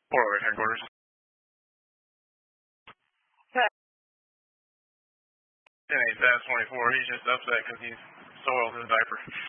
Forward headquarters. Yeah, he's 24. He's just upset because he's soiled his diaper.